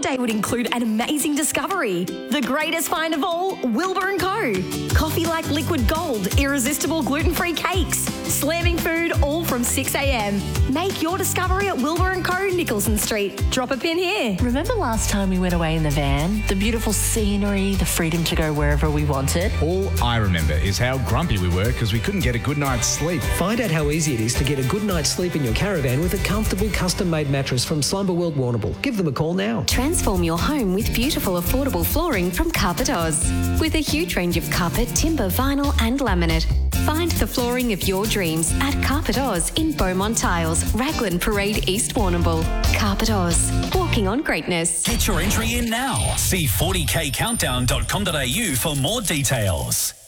day would include an amazing discovery. The greatest find of all, Wilbur & Co. Coffee like liquid gold, irresistible gluten-free cakes, slamming food all from 6 a.m. Make your discovery at Wilbur & Co. Nicholson Street. Drop a pin here. Remember last time we went away in the van? The beautiful scenery, the freedom to go wherever we wanted. All I remember is how grumpy we were because we couldn't get a good night's sleep. Find out how easy it is to get a good night's sleep in your caravan with a comfortable custom-made mattress from Slumber World Warrnambool. Give them a call now. Transform your home with beautiful, affordable flooring from Carpet Oz. With a huge range of carpet, timber, vinyl and laminate. Find the flooring of your dreams at Carpet Oz in Beaumont Tiles, Raglan Parade, East Warrnambool. Carpet Oz, walking on greatness. Get your entry in now. See 40kcountdown.com.au for more details.